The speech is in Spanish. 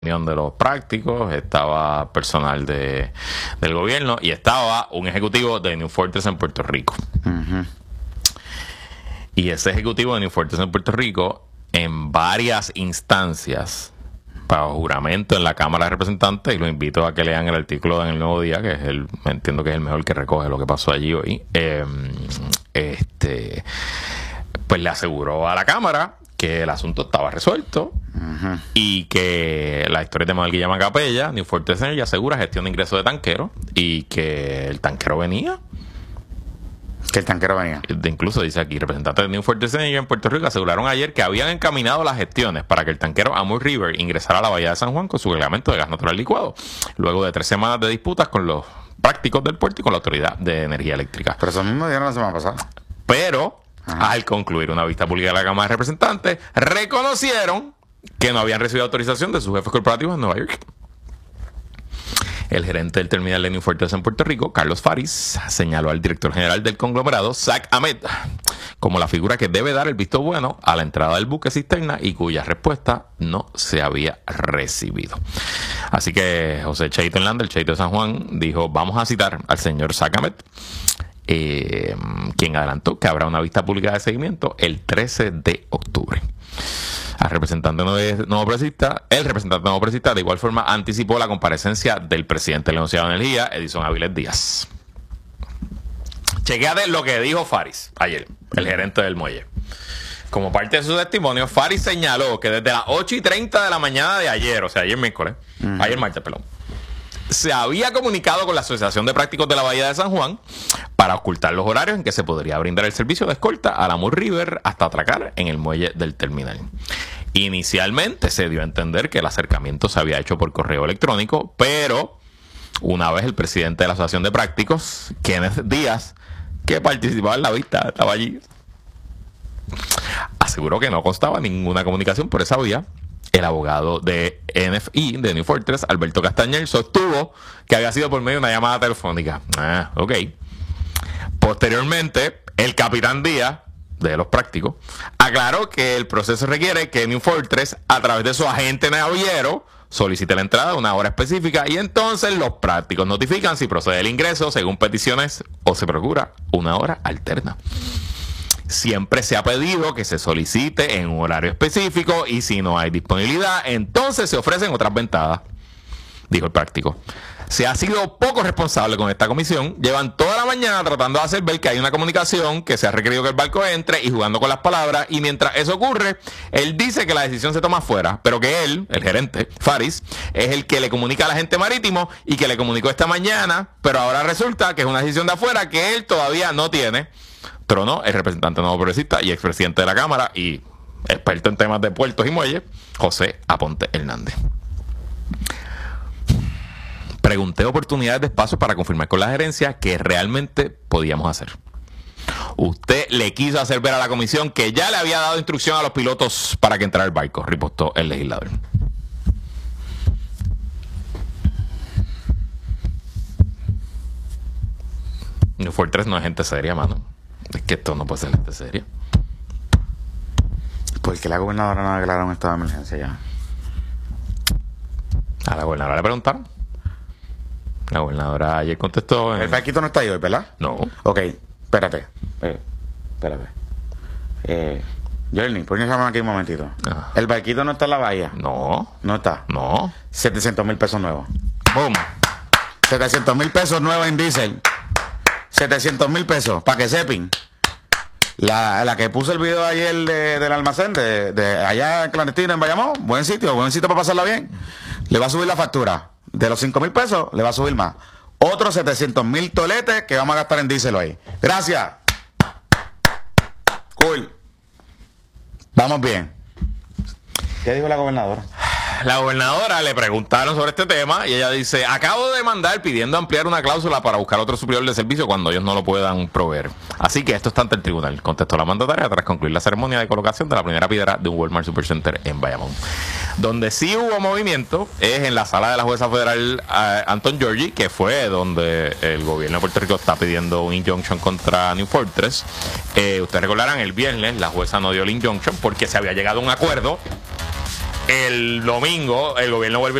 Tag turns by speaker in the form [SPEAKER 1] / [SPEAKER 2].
[SPEAKER 1] de los prácticos, estaba personal del gobierno y estaba un ejecutivo de New Fortress en Puerto Rico. Y ese ejecutivo de New Fortress en Puerto Rico, en varias instancias, bajo juramento en la Cámara de Representantes, y lo invito a que lean el artículo en El Nuevo Día, que es entiendo que es el mejor que recoge lo que pasó allí hoy, pues le aseguró a la Cámara que el asunto estaba resuelto y que la historia de Manuel Guillama Capella, New Fortress Energy, asegura gestión de ingresos de tanquero y que el tanquero venía.
[SPEAKER 2] Que el tanquero venía.
[SPEAKER 1] Incluso dice aquí, representantes de New Fortress Energy en Puerto Rico aseguraron ayer que habían encaminado las gestiones para que el tanquero Amur River ingresara a la Bahía de San Juan con su reglamento de gas natural licuado, luego de 3 semanas de disputas con los prácticos del puerto y con la Autoridad de Energía Eléctrica.
[SPEAKER 2] Pero eso mismo dieron la semana pasada.
[SPEAKER 1] Pero al concluir una vista pública de la Cámara de Representantes, reconocieron que no habían recibido autorización de sus jefes corporativos en Nueva York. El gerente del terminal de New Fortress en Puerto Rico, Carlos Faris, señaló al director general del conglomerado, Zach Ahmed, como la figura que debe dar el visto bueno a la entrada del buque cisterna y cuya respuesta no se había recibido. Así que José Cheito Hernández, el Cheito de San Juan, dijo: vamos a citar al señor Zach Ahmed, quien adelantó que habrá una vista pública de seguimiento el 13 de octubre. El representante nuevo progresista de igual forma anticipó la comparecencia del presidente del negociado de energía, Edison Avilés Díaz. Chequéate lo que dijo Faris ayer, el gerente del muelle. Como parte de su testimonio, Faris señaló que desde las 8:30 de la mañana de ayer, o sea, ayer martes, se había comunicado con la Asociación de Prácticos de la Bahía de San Juan para ocultar los horarios en que se podría brindar el servicio de escolta al Amur River hasta atracar en el muelle del terminal. Inicialmente se dio a entender que el acercamiento se había hecho por correo electrónico, pero una vez el presidente de la Asociación de Prácticos, Kenneth Díaz, que participaba en la vista, estaba allí, aseguró que no constaba ninguna comunicación por esa vía. El abogado de NFI, de New Fortress, Alberto Castañer, sostuvo que había sido por medio de una llamada telefónica. Ok. Posteriormente, el capitán Díaz, de los prácticos, aclaró que el proceso requiere que New Fortress, a través de su agente naviero, solicite la entrada a una hora específica y entonces los prácticos notifican si procede el ingreso según peticiones o se procura una hora alterna. Siempre se ha pedido que se solicite en un horario específico y si no hay disponibilidad, entonces se ofrecen otras ventadas, dijo el práctico. Se ha sido poco responsable con esta comisión. Llevan toda la mañana tratando de hacer ver que hay una comunicación, que se ha requerido que el barco entre y jugando con las palabras. Y mientras eso ocurre, él dice que la decisión se toma afuera, pero que él, el gerente, Faris, es el que le comunica al agente marítimo y que le comunicó esta mañana, pero ahora resulta que es una decisión de afuera que él todavía no tiene. Tronó el representante nuevo progresista y expresidente de la Cámara y experto en temas de puertos y muelles, José Aponte Hernández. Pregunté oportunidades de espacio para confirmar con la gerencia que realmente podíamos hacer. Usted le quiso hacer ver a la comisión que ya le había dado instrucción a los pilotos para que entrara el barco, ripostó el legislador. New Fortress no es gente seria, mano. Es que esto no puede ser gente seria.
[SPEAKER 2] ¿Por qué la gobernadora no declaró un estado de emergencia ya?
[SPEAKER 1] A la gobernadora le preguntaron. La gobernadora ayer contestó.
[SPEAKER 2] El barquito no está ahí hoy, ¿verdad?
[SPEAKER 1] No.
[SPEAKER 2] Ok, espérate. Journey, ¿por qué no llaman aquí un momentito? El barquito no está en la bahía.
[SPEAKER 1] No.
[SPEAKER 2] No está.
[SPEAKER 1] No.
[SPEAKER 2] 700,000 pesos nuevos.
[SPEAKER 1] ¡Boom!
[SPEAKER 2] 700,000 pesos nuevos en diésel. 700,000 pesos, para que sepan. La que puso el video ayer del almacén de allá en clandestino en Bayamón, buen sitio para pasarla bien. Le va a subir la factura. De los 5,000 pesos, le va a subir más. Otros 700,000 toletes que vamos a gastar en diésel hoy. Gracias. Cool. Vamos bien. ¿Qué dijo la gobernadora?
[SPEAKER 1] La gobernadora le preguntaron sobre este tema y ella dice: acabo de mandar pidiendo ampliar una cláusula para buscar otro suplidor de servicio cuando ellos no lo puedan proveer. Así que esto está ante el tribunal, contestó la mandataria tras concluir la ceremonia de colocación de la primera piedra de un Walmart Supercenter en Bayamón. Donde sí hubo movimiento es en la sala de la jueza federal Anton Giorgi, que fue donde el gobierno de Puerto Rico está pidiendo un injunction contra New Fortress. Ustedes recordarán, el viernes la jueza no dio el injunction porque se había llegado a un acuerdo El domingo el gobierno vuelve